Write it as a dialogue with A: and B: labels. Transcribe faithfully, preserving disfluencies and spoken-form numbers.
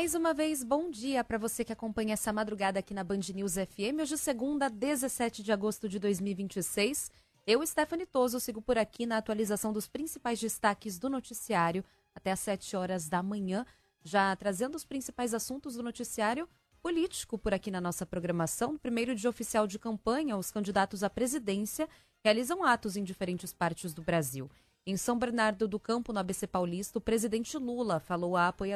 A: Mais uma vez, bom dia para você que acompanha essa madrugada aqui na Band News F M. Hoje, segunda, dezessete de agosto de dois mil e vinte e seis. Eu, Stephanie Toso, sigo por aqui na atualização dos principais destaques do noticiário até às sete horas da manhã, já trazendo os principais assuntos do noticiário político por aqui na nossa programação. No primeiro dia oficial de campanha, os candidatos à presidência realizam atos em diferentes partes do Brasil. Em São Bernardo do Campo, no A B C Paulista, o presidente Lula falou a apoiadores